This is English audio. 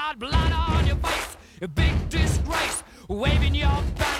got blood on your face, a big disgrace, waving your banner.